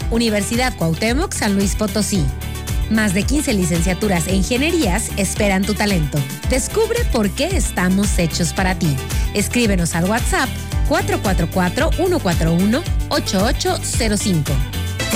Universidad Cuauhtémoc, San Luis Potosí. Más de 15 licenciaturas e ingenierías esperan tu talento. Descubre por qué estamos hechos para ti. Escríbenos al WhatsApp 444-141-8805.